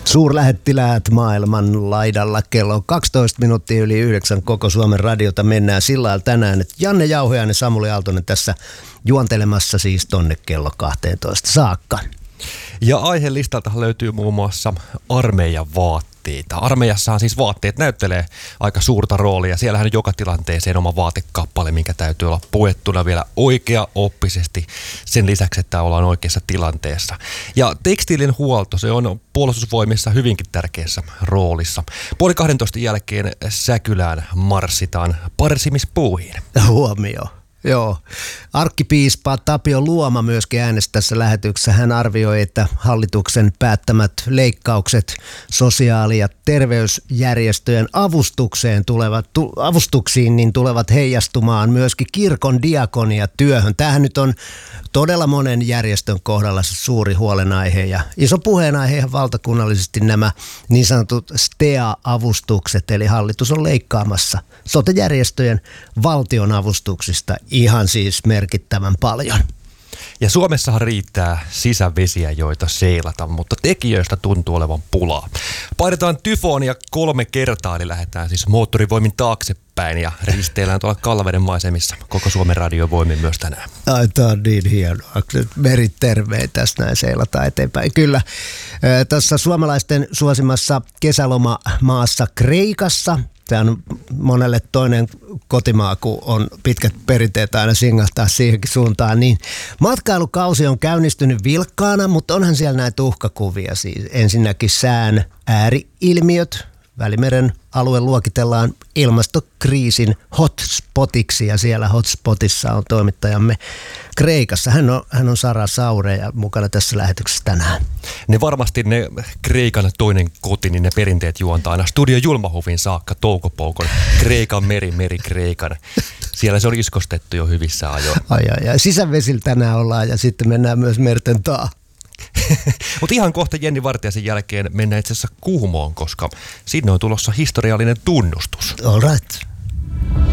Suurlähettiläät maailman laidalla kello 12 minuuttia yli 9 koko Suomen radiota mennään sillä lailla tänään, että Janne Jauhiainen ja Samuli Aaltonen tässä juontelemassa siis tonne kello 12 saakka. Ja aihelistalta löytyy muun muassa armeijan vaatteita. Armeijassahan siis vaatteet näyttelee aika suurta roolia. Siellähän on joka tilanteeseen oma vaatekappale, minkä täytyy olla puettuna vielä oikeaoppisesti sen lisäksi, että ollaan oikeassa tilanteessa. Ja tekstiilin huolto, se on puolustusvoimissa hyvinkin tärkeässä roolissa. 11:30 jälkeen Säkylään marssitaan parsimispuuhiin. Huomio. Joo. Arkkipiispa Tapio Luoma myöskin äänesti tässä lähetyksessä. Hän arvioi, että hallituksen päättämät leikkaukset sosiaali- ja terveysjärjestöjen avustuksiin niin tulevat heijastumaan myöskin kirkon diakoniatyöhön. Tämähän nyt on todella monen järjestön kohdalla se suuri huolenaihe ja iso puheenaihe ihan valtakunnallisesti nämä niin sanotut STEA-avustukset, eli hallitus on leikkaamassa sote-järjestöjen valtionavustuksista ihan siis merkittävän paljon. Ja Suomessahan riittää sisävesiä, joita seilata, mutta tekijöistä tuntuu olevan pulaa. Painetaan tyfoonia 3 kertaa, eli lähdetään siis moottorivoimin taaksepäin ja risteillään tuolla Kallaveden maisemissa koko Suomen radiovoimin myös tänään. Ai, tämä on niin hienoa. Merit terveet tässä näin seilataan eteenpäin. Kyllä, tässä suomalaisten suosimassa kesälomamaassa Kreikassa. Tämä on monelle toinen kotimaa, kun on pitkät perinteet aina singahtaa siihenkin suuntaan. Niin matkailukausi on käynnistynyt vilkkaana, mutta onhan siellä näitä uhkakuvia. Siis ensinnäkin sään ääriilmiöt. Välimeren alue luokitellaan ilmastokriisin hotspotiksi ja siellä hotspotissa on toimittajamme Kreikassa. Hän on Sara Saure ja mukana tässä lähetyksessä tänään. Ne varmasti ne Kreikan toinen koti, niin ne perinteet juontaa aina Studio Julmahuvin saakka toukopoukon. Kreikan meri Kreikan. Siellä se on iskostettu jo hyvissä ajoin. Ai. Sisävesillä tänään ollaan ja sitten mennään myös merten taa. Mutta ihan kohta Jenni Vartiaisen jälkeen mennään itse asiassa Kuhmoon, koska sinne on tulossa historiallinen tunnustus. All right.